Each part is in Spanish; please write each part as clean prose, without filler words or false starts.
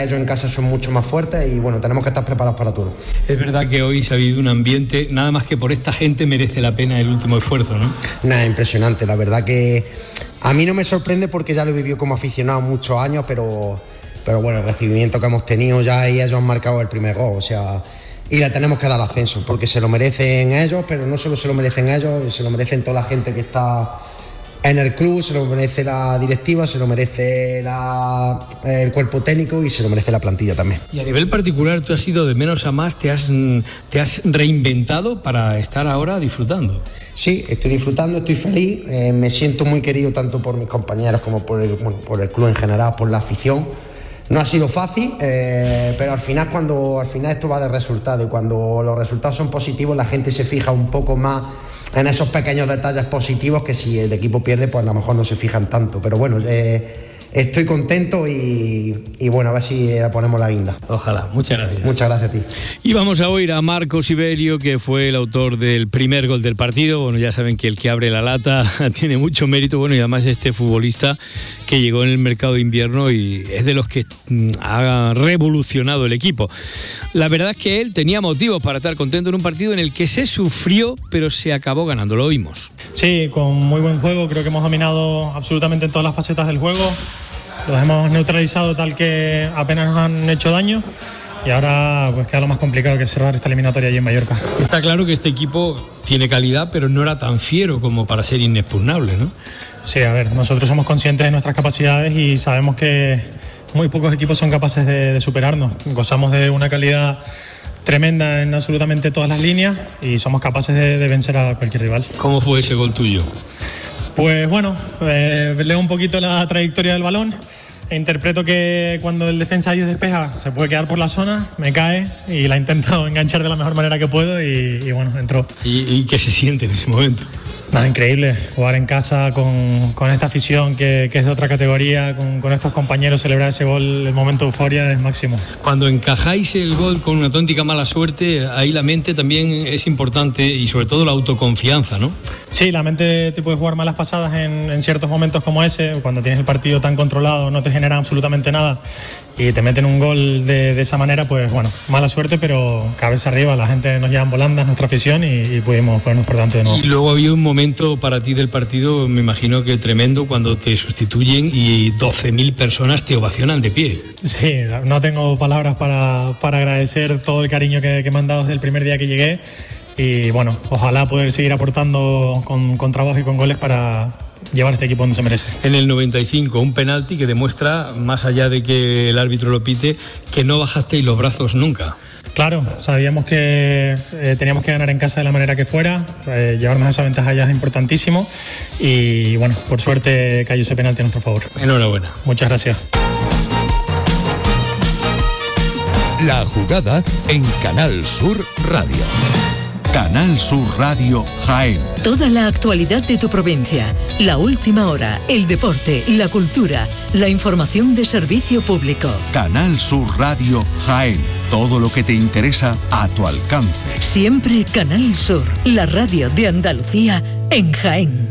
ellos en casa son mucho más fuertes y bueno, tenemos que estar preparados para todo. Es verdad que hoy se ha vivido un ambiente, nada más que por esta gente merece la pena el último esfuerzo, ¿no? Nada, impresionante, la verdad que a mí no me sorprende porque ya lo he vivido como aficionado muchos años, pero bueno, el recibimiento que hemos tenido ya y ellos han marcado el primer gol, o sea, y le tenemos que dar ascenso porque se lo merecen ellos, pero no solo se lo merecen ellos, se lo merecen toda la gente que está en el club, se lo merece la directiva, se lo merece el cuerpo técnico y se lo merece la plantilla también. Y a nivel particular, tú has ido de menos a más, te has reinventado para estar ahora disfrutando. Sí, estoy disfrutando, estoy feliz, me siento muy querido tanto por mis compañeros como por el club en general, por la afición. No ha sido fácil, pero al final esto va de resultados y cuando los resultados son positivos la gente se fija un poco más en esos pequeños detalles positivos que si el equipo pierde pues a lo mejor no se fijan tanto, pero bueno, estoy contento y bueno, a ver si ponemos la guinda. Ojalá, muchas gracias. Muchas gracias a ti. Y vamos a oír a Marcos Iberio, que fue el autor del primer gol del partido. Bueno, ya saben que el que abre la lata tiene mucho mérito, bueno, y además este futbolista que llegó en el mercado de invierno y es de los que ha revolucionado el equipo. La verdad es que él tenía motivos para estar contento en un partido en el que se sufrió, pero se acabó ganando, lo oímos. Sí, con muy buen juego, creo que hemos dominado absolutamente en todas las facetas del juego. Los hemos neutralizado tal que apenas nos han hecho daño y ahora pues queda lo más complicado que es cerrar esta eliminatoria allí en Mallorca. Está claro que este equipo tiene calidad, pero no era tan fiero como para ser inexpugnable, ¿no? Sí, a ver, nosotros somos conscientes de nuestras capacidades y sabemos que muy pocos equipos son capaces de superarnos. Gozamos de una calidad tremenda en absolutamente todas las líneas y somos capaces de vencer a cualquier rival. ¿Cómo fue ese gol tuyo? Pues bueno, leo un poquito la trayectoria del balón e interpreto que cuando el defensa ellos despeja se puede quedar por la zona, me cae y la intento enganchar de la mejor manera que puedo y bueno, entró. ¿Y qué se siente en ese momento? Nada, increíble, jugar en casa con esta afición que es de otra categoría, con estos compañeros, celebrar ese gol, el momento de euforia es máximo. Cuando encajáis el gol con una auténtica mala suerte, ahí la mente también es importante y sobre todo la autoconfianza, ¿no? Sí, la mente te puede jugar malas pasadas en ciertos momentos como ese, cuando tienes el partido tan controlado, no te genera absolutamente nada y te meten un gol de esa manera, pues bueno, mala suerte, pero cabeza arriba, la gente nos lleva en volandas, nuestra afición y pudimos ponernos por delante de nuevo. Y luego había un momento para ti del partido, me imagino que tremendo, cuando te sustituyen y 12.000 personas te ovacionan de pie. Sí, no tengo palabras para agradecer todo el cariño que me han dado desde el primer día que llegué y bueno, ojalá poder seguir aportando con trabajo y con goles para llevar este equipo donde se merece. En el 95, un penalti que demuestra, más allá de que el árbitro lo pite, que no bajasteis los brazos nunca. Claro, sabíamos que teníamos que ganar en casa de la manera que fuera, llevarnos esa ventaja ya es importantísimo y bueno, por suerte cayó ese penalti a nuestro favor. Enhorabuena. Muchas gracias. La jugada en Canal Sur Radio. Canal Sur Radio Jaén. Toda la actualidad de tu provincia, la última hora, el deporte, la cultura, la información de servicio público. Canal Sur Radio Jaén. Todo lo que te interesa a tu alcance. Siempre Canal Sur, la radio de Andalucía en Jaén.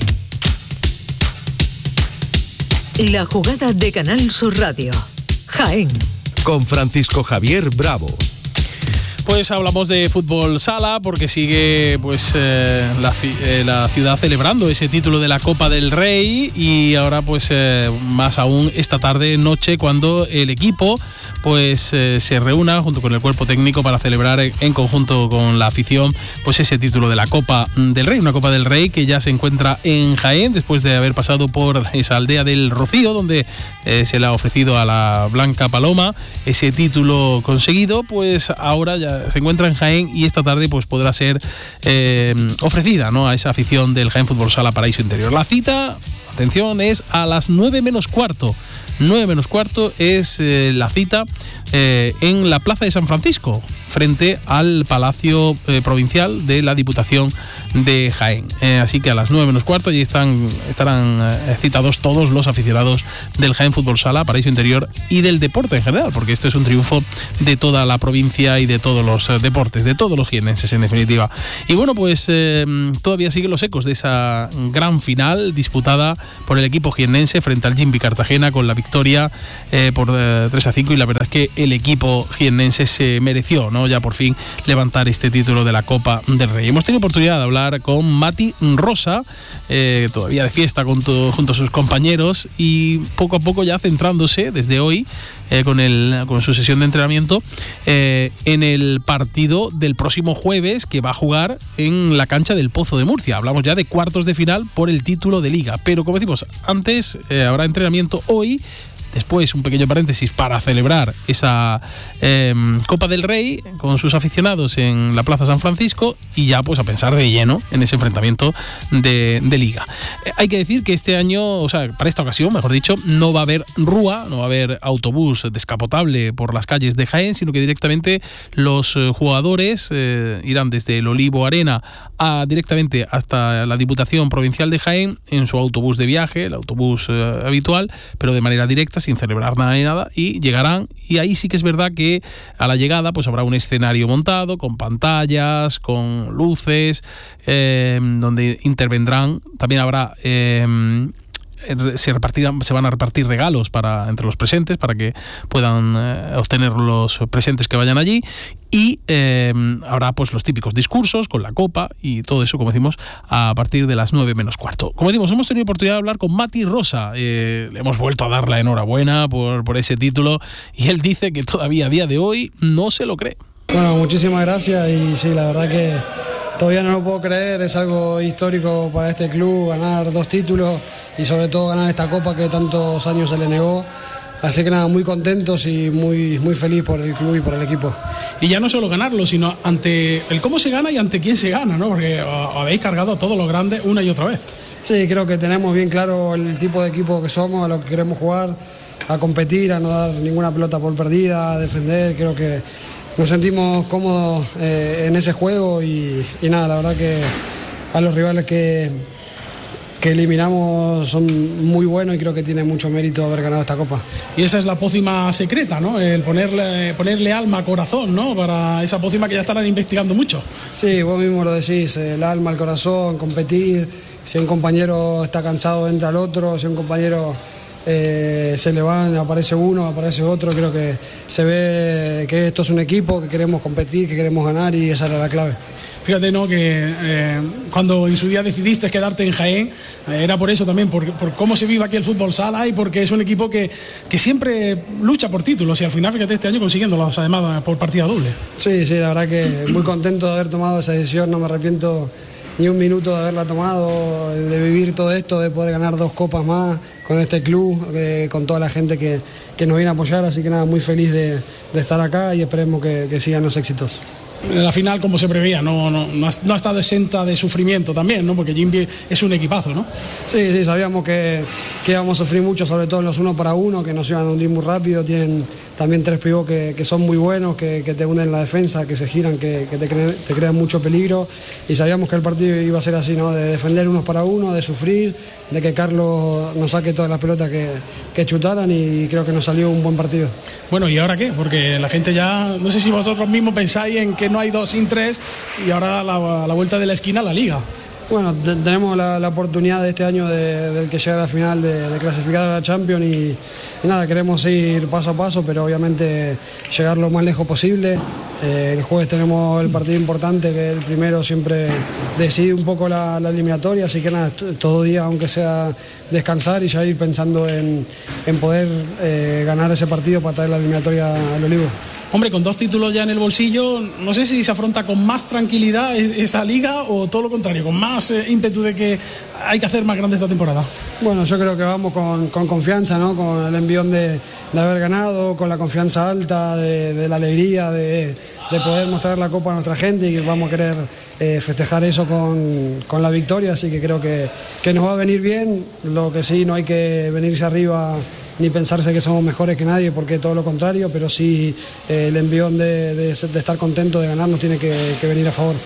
La jugada de Canal Sur Radio, Jaén. Con Francisco Javier Bravo. Pues hablamos de fútbol sala porque sigue pues la ciudad celebrando ese título de la Copa del Rey y ahora pues más aún esta tarde noche cuando el equipo pues se reúna junto con el cuerpo técnico para celebrar en conjunto con la afición pues ese título de la Copa del Rey, una Copa del Rey que ya se encuentra en Jaén después de haber pasado por esa aldea del Rocío donde se le ha ofrecido a la Blanca Paloma ese título conseguido, pues ahora ya se encuentra en Jaén y esta tarde pues podrá ser ofrecida, ¿no?, a esa afición del Jaén Fútbol Sala Paraíso Interior. La cita, atención, es a las 9 menos cuarto. 9 menos cuarto es la cita en la Plaza de San Francisco, frente al Palacio Provincial de la Diputación de Jaén. Así que a las 9 menos cuarto allí estarán citados todos los aficionados del Jaén Fútbol Sala, Paraíso Interior y del deporte en general, porque esto es un triunfo de toda la provincia y de todos los deportes, de todos los jienenses en definitiva. Y bueno, pues todavía siguen los ecos de esa gran final disputada por el equipo jiennense frente al Jimby Cartagena con la victoria por 3-5, y la verdad es que el equipo jiennense se mereció, ¿no?, ya por fin levantar este título de la Copa del Rey. Hemos tenido oportunidad de hablar con Mati Rosa, todavía de fiesta junto a sus compañeros, y poco a poco ya centrándose desde hoy con su sesión de entrenamiento en el partido del próximo jueves, que va a jugar en la cancha del Pozo de Murcia. Hablamos ya de cuartos de final por el título de Liga, pero como decimos antes, habrá entrenamiento hoy. Después un pequeño paréntesis para celebrar esa Copa del Rey con sus aficionados en la Plaza San Francisco, y ya pues a pensar de lleno en ese enfrentamiento de Liga. Hay que decir que este año, o sea, para esta ocasión, mejor dicho, no va a haber rúa, no va a haber autobús descapotable por las calles de Jaén, sino que directamente los jugadores irán desde el Olivo Arena directamente hasta la Diputación Provincial de Jaén en su autobús de viaje, el autobús habitual, pero de manera directa, sin celebrar nada ni nada, y llegarán, y ahí sí que es verdad que a la llegada pues habrá un escenario montado con pantallas, con luces, donde intervendrán. También habrá se van a repartir regalos entre los presentes para que puedan obtener los presentes que vayan allí, y habrá pues los típicos discursos con la copa y todo eso, como decimos, a partir de las 9:15. Como decimos, hemos tenido oportunidad de hablar con Mati Rosa, le hemos vuelto a dar la enhorabuena por ese título, y él dice que todavía a día de hoy no se lo cree. Bueno, muchísimas gracias, y sí, la verdad que todavía no lo puedo creer, es algo histórico para este club, ganar 2 títulos y sobre todo ganar esta copa que tantos años se le negó. Así que nada, muy contentos y muy feliz por el club y por el equipo. Y ya no solo ganarlo, sino ante el cómo se gana y ante quién se gana, ¿no? Porque habéis cargado a todos los grandes una y otra vez. Sí, creo que tenemos bien claro el tipo de equipo que somos, a lo que queremos jugar, a competir, a no dar ninguna pelota por perdida, a defender. Creo que nos sentimos cómodos en ese juego y nada, la verdad que a los rivales que eliminamos son muy buenos, y creo que tiene mucho mérito haber ganado esta copa. Y esa es la pócima secreta, ¿no? El ponerle alma, corazón, ¿no? Para esa pócima que ya estarán investigando mucho. Sí, vos mismo lo decís, el alma, el corazón, competir. Si un compañero está cansado, entra el otro. Si un compañero se le van, aparece uno, aparece otro. Creo que se ve que esto es un equipo, que queremos competir, que queremos ganar, y esa era la clave. Fíjate, ¿no?, que cuando en su día decidiste quedarte en Jaén, era por eso también, por cómo se vive aquí el fútbol sala, y porque es un equipo que siempre lucha por títulos, y al final, fíjate, este año consiguiéndolos, además por partida doble. Sí, la verdad que muy contento de haber tomado esa decisión, no me arrepiento ni un minuto de haberla tomado, de vivir todo esto, de poder ganar 2 copas más con este club, con toda la gente que nos viene a apoyar. Así que nada, muy feliz de estar acá, y esperemos que sigan los éxitos. La final, como se preveía, no ha estado exenta de sufrimiento también, ¿no? Porque Jimby es un equipazo, ¿no? Sí, sabíamos que íbamos a sufrir mucho, sobre todo en los 1 para 1, que nos iban a hundir muy rápido. Tienen también 3 pibos que son muy buenos, que te unen la defensa, que se giran, que te crean mucho peligro, y sabíamos que el partido iba a ser así, ¿no? De defender 1 para 1, de sufrir, de que Carlos nos saque todas las pelotas que chutaran, y creo que nos salió un buen partido. Bueno, ¿y ahora qué? Porque la gente ya, no sé si vosotros mismos pensáis en que no hay 2 sin 3, y ahora a la vuelta de la esquina la Liga. Bueno, tenemos la oportunidad de este año del que llega a la final de clasificar a la Champions, y nada, queremos ir paso a paso, pero obviamente llegar lo más lejos posible. El jueves tenemos el partido importante, que el primero siempre decide un poco la eliminatoria, así que nada, todo día, aunque sea descansar y ya ir pensando en poder ganar ese partido para traer la eliminatoria al Olivo. Hombre, con 2 títulos ya en el bolsillo, no sé si se afronta con más tranquilidad esa liga, o todo lo contrario, con más ímpetu de que hay que hacer más grande esta temporada. Bueno, yo creo que vamos con confianza, ¿no? Con el envión de haber ganado, con la confianza alta, de la alegría, de poder mostrar la copa a nuestra gente, y que vamos a querer festejar eso con la victoria, así que creo que nos va a venir bien. Lo que sí, no hay que venirse arriba ni pensarse que somos mejores que nadie, porque todo lo contrario, pero sí el envión de estar contento de ganar nos tiene que venir a favor.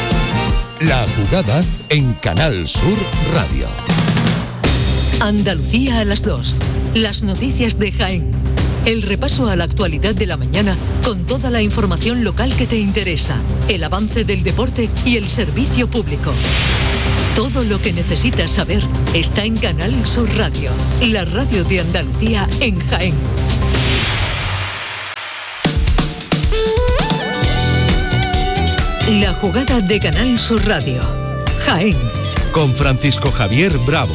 La jugada en Canal Sur Radio. Andalucía a las 2. Las noticias de Jaén. El repaso a la actualidad de la mañana con toda la información local que te interesa, el avance del deporte y el servicio público. Todo lo que necesitas saber está en Canal Sur Radio, la radio de Andalucía en Jaén. La jugada de Canal Sur Radio, Jaén. Con Francisco Javier Bravo.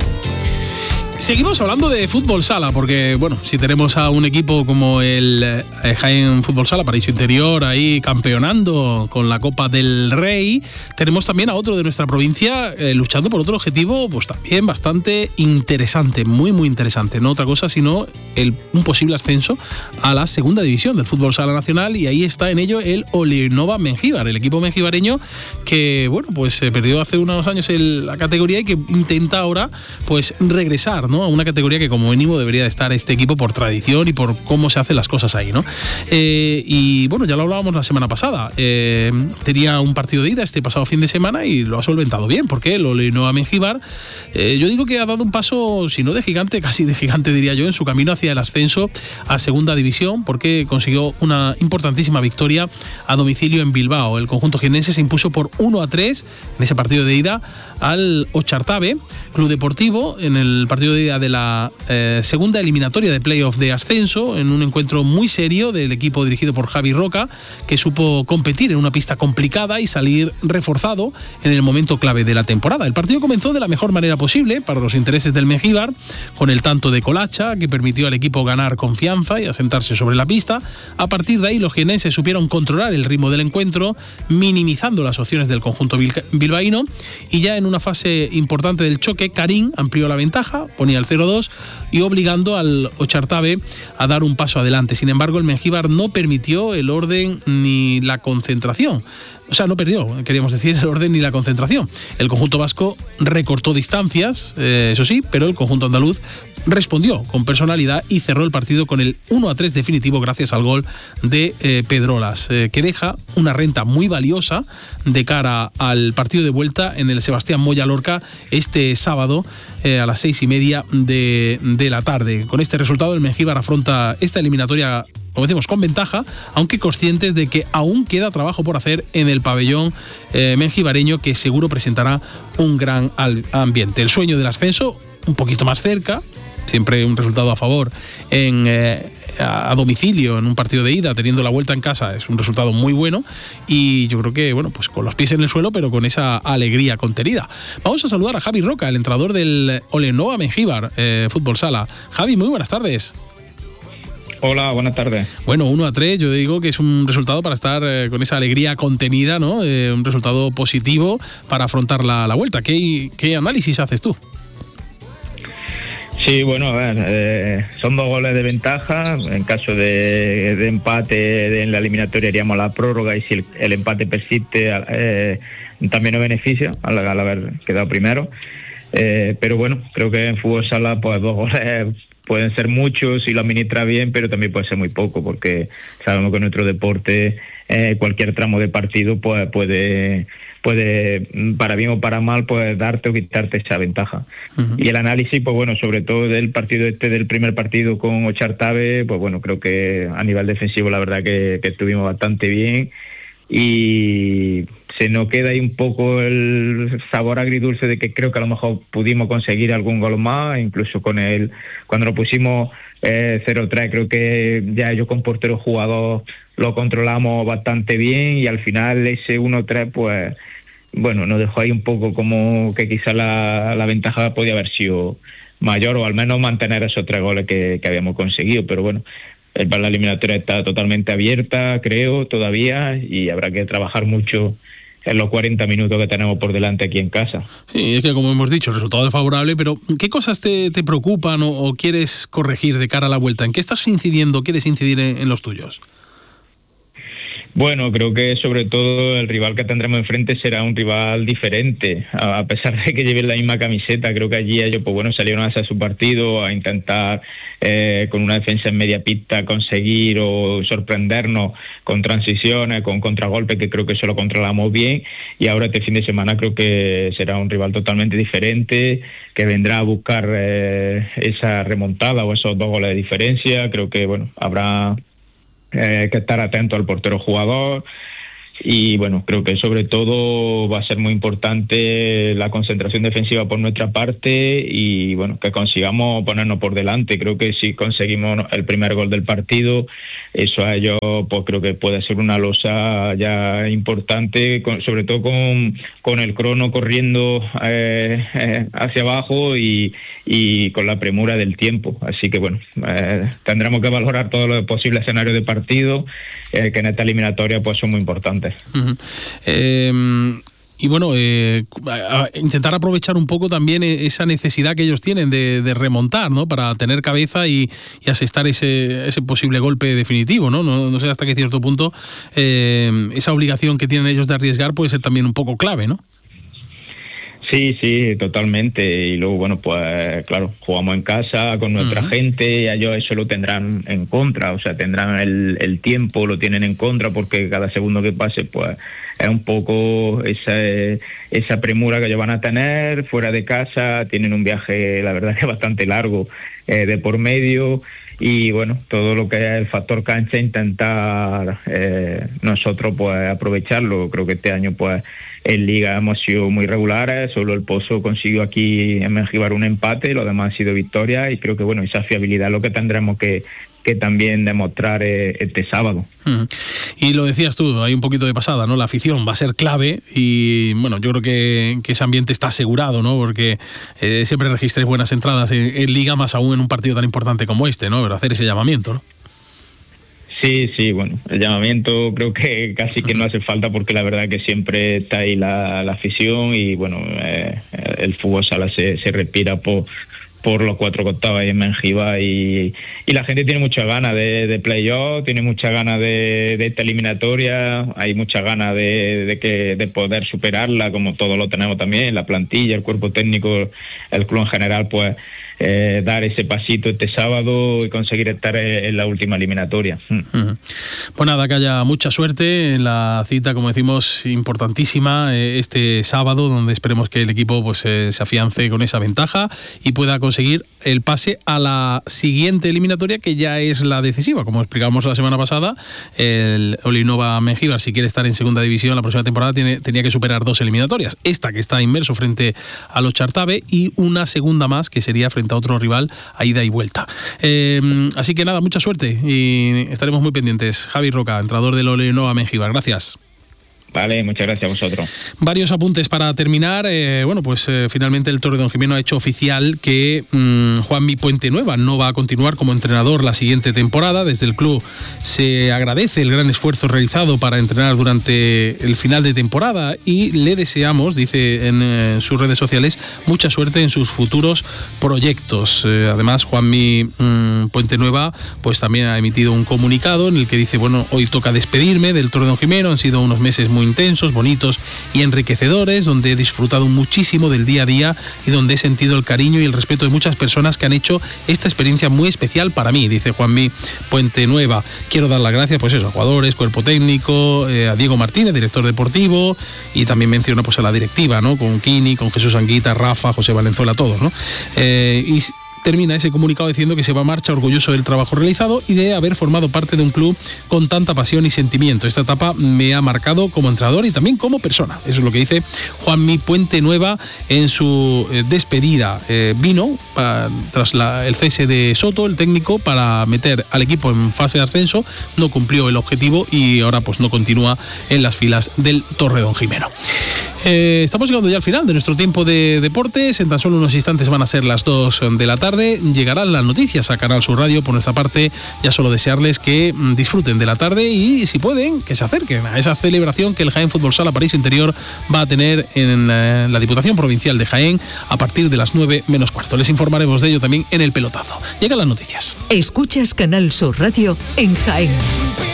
Seguimos hablando de fútbol sala, porque bueno, si tenemos a un equipo como el Jaén Fútbol Sala, Paraíso Interior, ahí campeonando con la Copa del Rey, tenemos también a otro de nuestra provincia luchando por otro objetivo, pues también bastante interesante, muy muy interesante, no otra cosa sino un posible ascenso a la segunda división del fútbol sala nacional, y ahí está en ello el Olenova Mengíbar, el equipo mengibareño que bueno, pues perdió hace unos años la categoría y que intenta ahora pues regresar, ¿no?, a una categoría que como mínimo debería de estar este equipo por tradición y por cómo se hacen las cosas ahí, ¿no? Y bueno, ya lo hablábamos la semana pasada, tenía un partido de ida este pasado fin de semana y lo ha solventado bien, porque el Olenova Mengíbar, yo digo que ha dado un paso, si no de gigante, casi de gigante diría yo, en su camino hacia el ascenso a segunda división, porque consiguió una importantísima victoria a domicilio en Bilbao. El conjunto jiennense se impuso por 1-3 en ese partido de ida al Ochartabe Club Deportivo, en el partido de ida de la segunda eliminatoria de playoff de ascenso, en un encuentro muy serio del equipo dirigido por Javi Roca, que supo competir en una pista complicada y salir reforzado en el momento clave de la temporada. El partido comenzó de la mejor manera posible para los intereses del Mengíbar, con el tanto de Colacha, que permitió al equipo ganar confianza y asentarse sobre la pista. A partir de ahí los jiennenses supieron controlar el ritmo del encuentro, minimizando las opciones del conjunto bilbaíno, y ya en una fase importante del choque, Karim amplió la ventaja, ponía el 0-2 y obligando al Ochartabe a dar un paso adelante. Sin embargo, el Mengíbar no permitió el orden ni la concentración. O sea, no perdió, queríamos decir, el orden ni la concentración. El conjunto vasco recortó distancias, eso sí, pero el conjunto andaluz respondió con personalidad y cerró el partido con el 1-3 definitivo gracias al gol de Pedrolas, que deja una renta muy valiosa de cara al partido de vuelta en el Sebastián Moya Lorca este sábado a las 6:30 de la tarde. Con este resultado el Mengíbar afronta esta eliminatoria, como decimos, con ventaja, aunque conscientes de que aún queda trabajo por hacer en el pabellón mengibareño, que seguro presentará un gran ambiente. El sueño del ascenso un poquito más cerca, siempre un resultado a favor a domicilio en un partido de ida, teniendo la vuelta en casa, es un resultado muy bueno, y yo creo que, bueno, pues con los pies en el suelo, pero con esa alegría contenida. Vamos a saludar a Javi Roca, el entrenador del Olenova Mengíbar Fútbol Sala. Javi, muy buenas tardes. Hola, buenas tardes. Bueno, 1-3, yo digo que es un resultado para estar con esa alegría contenida, ¿no? Un resultado positivo para afrontar la vuelta. ¿Qué análisis haces tú? Sí, bueno, a ver, son 2 goles de ventaja. En caso de empate en la eliminatoria iríamos a la prórroga, y si el empate persiste también nos beneficia al haber quedado primero. Pero bueno, creo que en fútbol sala pues 2 goles pueden ser muchos si lo administra bien, pero también puede ser muy poco, porque sabemos que en nuestro deporte cualquier tramo de partido pues puede, para bien o para mal, pues darte o quitarte esa ventaja. Uh-huh. Y el análisis, pues bueno, sobre todo del partido del primer partido con Ochartabe, pues bueno, creo que a nivel defensivo la verdad que estuvimos bastante bien, y se nos queda ahí un poco el sabor agridulce de que creo que a lo mejor pudimos conseguir algún gol más, incluso cuando nos pusimos 0-3, creo que ya yo con portero jugador lo controlamos bastante bien, y al final ese 1-3 pues bueno, nos dejó ahí un poco como que quizá la ventaja podía haber sido mayor, o al menos mantener esos 3 goles que habíamos conseguido. Pero bueno, la eliminatoria está totalmente abierta, creo, todavía, y habrá que trabajar mucho en los 40 minutos que tenemos por delante aquí en casa. Sí, es que como hemos dicho, el resultado es favorable, pero ¿qué cosas te preocupan o quieres corregir de cara a la vuelta? ¿En qué estás incidiendo, quieres incidir en los tuyos? Bueno, creo que sobre todo el rival que tendremos enfrente será un rival diferente, a pesar de que lleven la misma camiseta. Creo que allí ellos pues bueno, salieron a hacer su partido, a intentar con una defensa en media pista conseguir o sorprendernos con transiciones, con contragolpes, que creo que eso lo controlamos bien, y ahora este fin de semana creo que será un rival totalmente diferente, que vendrá a buscar esa remontada o esos 2 goles de diferencia. Creo que bueno, habrá que estar atento al portero jugador, y bueno, creo que sobre todo va a ser muy importante la concentración defensiva por nuestra parte, y bueno, que consigamos ponernos por delante. Creo que si conseguimos el primer gol del partido, eso a ellos pues creo que puede ser una losa ya importante, sobre todo con el crono corriendo hacia abajo y con la premura del tiempo. Así que bueno, tendremos que valorar todos los posibles escenarios de partido, que en esta eliminatoria pues son muy importantes. Uh-huh. Y bueno, intentar aprovechar un poco también esa necesidad que ellos tienen de remontar, ¿no? Para tener cabeza y asestar ese posible golpe definitivo, ¿no? No sé hasta qué cierto punto esa obligación que tienen ellos de arriesgar puede ser también un poco clave, ¿no? Sí, totalmente. Y luego, bueno, pues claro, jugamos en casa con nuestra gente, y ellos eso lo tendrán en contra, o sea, tendrán el tiempo, lo tienen en contra, porque cada segundo que pase, pues es un poco esa premura que ellos van a tener fuera de casa. Tienen un viaje, la verdad, que bastante largo de por medio, y bueno, todo lo que es el factor cancha, intentar nosotros pues aprovecharlo. Creo que este año pues en Liga hemos sido muy regulares, solo el Pozo consiguió aquí en Mengíbar un empate, lo demás ha sido victoria, y creo que bueno, esa fiabilidad es lo que tendremos que también demostrar este sábado. Y lo decías tú, hay un poquito de pasada, ¿no? La afición va a ser clave, y bueno, yo creo que ese ambiente está asegurado, ¿no? Porque siempre registréis buenas entradas en Liga, más aún en un partido tan importante como este, ¿no? Pero hacer ese llamamiento, ¿no? Sí, bueno, el llamamiento creo que casi que no hace falta, porque la verdad que siempre está ahí la afición, y bueno, el fútbol sala se respira por los 4 costados ahí en Mengíbar, y la gente tiene muchas ganas de playoff, tiene muchas ganas de esta eliminatoria, hay muchas ganas de poder superarla, como todos lo tenemos también, la plantilla, el cuerpo técnico, el club en general, pues dar ese pasito este sábado y conseguir estar en la última eliminatoria. Pues nada, que haya mucha suerte en la cita, como decimos, importantísima este sábado, donde esperemos que el equipo pues se afiance con esa ventaja y pueda conseguir el pase a la siguiente eliminatoria, que ya es la decisiva. Como explicábamos la semana pasada, el Olinova Mengíbar, si quiere estar en segunda división la próxima temporada, tenía que superar 2 eliminatorias. Esta, que está inmerso frente a los Chartabe, y una segunda más, que sería frente a otro rival a ida y vuelta. Así que nada, mucha suerte, y estaremos muy pendientes. Javi Roca, entrenador del Olinova Mengíbar, gracias. Vale, muchas gracias a vosotros. Varios apuntes para terminar. Finalmente el Torredonjimeno ha hecho oficial que Juanmi Puentenueva no va a continuar como entrenador la siguiente temporada. Desde el club se agradece el gran esfuerzo realizado para entrenar durante el final de temporada, y le deseamos, dice en sus redes sociales, mucha suerte en sus futuros proyectos. Además, Juanmi Puentenueva pues también ha emitido un comunicado en el que dice: bueno, hoy toca despedirme del Torredonjimeno, han sido unos meses muy intensos, bonitos y enriquecedores, donde he disfrutado muchísimo del día a día y donde he sentido el cariño y el respeto de muchas personas que han hecho esta experiencia muy especial para mí, dice Juanmi Puentenueva. Quiero dar las gracias pues a jugadores, cuerpo técnico, a Diego Martínez, director deportivo, y también menciona pues a la directiva, ¿no? Con Kini, con Jesús Anguita, Rafa, José Valenzuela, todos, ¿no? Y termina ese comunicado diciendo que se va a marcha orgulloso del trabajo realizado y de haber formado parte de un club con tanta pasión y sentimiento. Esta etapa me ha marcado como entrenador y también como persona. Eso es lo que dice Juanmi Puentenueva en su despedida. Vino tras el cese de Soto, el técnico, para meter al equipo en fase de ascenso. No cumplió el objetivo y ahora pues no continúa en las filas del Torredonjimeno. Estamos llegando ya al final de nuestro tiempo de deportes. En tan solo unos instantes van a ser las 2 de la tarde. Llegarán las noticias a Canal Sur Radio. Por nuestra parte, ya solo desearles que disfruten de la tarde y, si pueden, que se acerquen a esa celebración que el Jaén Fútbol Sala París Interior va a tener en la Diputación Provincial de Jaén a partir de las 9 menos cuarto. Les informaremos de ello también en el pelotazo. Llegan las noticias. Escuchas Canal Sur Radio en Jaén.